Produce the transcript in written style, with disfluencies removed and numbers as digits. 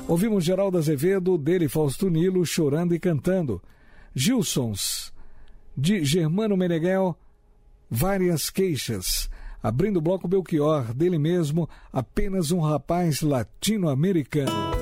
Ouvimos Geraldo Azevedo, dele Fausto Nilo, Chorando e Cantando. Gilsons, de Germano Meneghel, Várias Queixas. Abrindo o bloco Belchior, dele mesmo, Apenas um Rapaz Latino-Americano.